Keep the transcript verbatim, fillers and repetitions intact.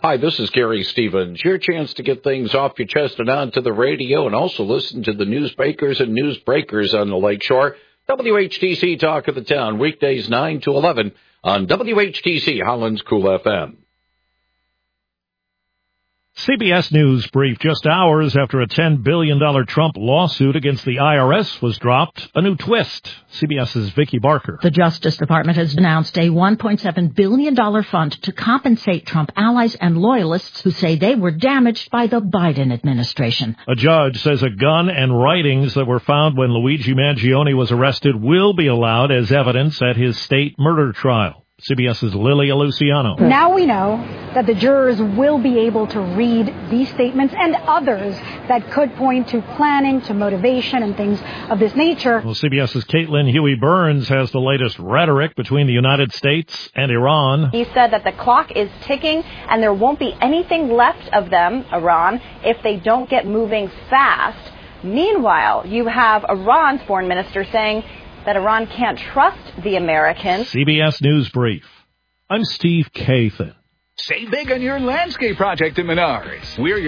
Hi, this is Gary Stevens. Your chance to get things off your chest and onto the radio, and also listen to the newsmakers and newsbreakers on the Lakeshore. W H T C Talk of the Town, weekdays nine to eleven on W H T C Holland's Cool F M. C B S News brief just hours after a ten billion dollars Trump lawsuit against the I R S was dropped. A new twist. CBS's Vicki Barker. The Justice Department has announced a one point seven billion dollars fund to compensate Trump allies and loyalists who say they were damaged by the Biden administration. A judge says a gun and writings that were found when Luigi Mangione was arrested will be allowed as evidence at his state murder trial. CBS's Lilia Luciano. Now we know that the jurors will be able to read these statements and others that could point to planning, to motivation, and things of this nature. Well, CBS's Caitlin Huey-Burns has the latest rhetoric between the United States and Iran. He said that the clock is ticking and there won't be anything left of them, Iran, if they don't get moving fast. Meanwhile, you have Iran's foreign minister saying that Iran can't trust the Americans. C B S News Brief. I'm Steve Kathan. Save big on your landscape project at Menards. We're your